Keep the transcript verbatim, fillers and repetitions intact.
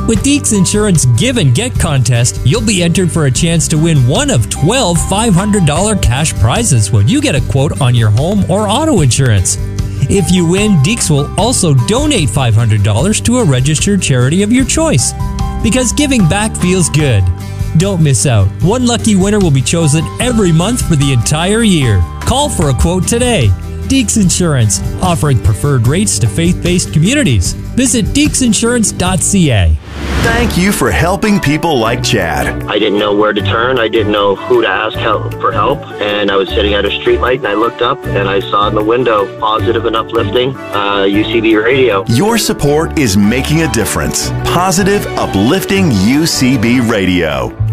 With Deeks Insurance Give and Get contest, you'll be entered for a chance to win one of twelve five hundred dollars cash prizes when you get a quote on your home or auto insurance. If you win, Deeks will also donate five hundred dollars to a registered charity of your choice. Because giving back feels good. Don't miss out. One lucky winner will be chosen every month for the entire year. Call for a quote today. Deeks Insurance, offering preferred rates to faith-based communities. Visit deeks insurance dot c a. Thank you for helping people like Chad. I didn't know where to turn. I didn't know who to ask help for help. And I was sitting at a streetlight and I looked up and I saw in the window positive and uplifting uh, U C B radio. Your support is making a difference. Positive, uplifting U C B radio.